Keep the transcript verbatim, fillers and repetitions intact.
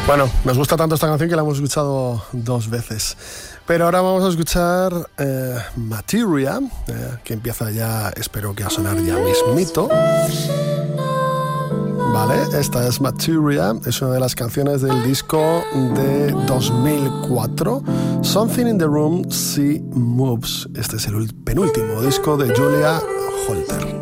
Bueno, nos gusta tanto esta canción que la hemos escuchado dos veces. Pero ahora vamos a escuchar eh, Materia, eh, que empieza ya, espero que a sonar ya mismito. Vale, esta es Materia, es una de las canciones del disco de dos mil cuatro, Something in the Room She Moves. Este es el penúltimo disco de Julia Holter.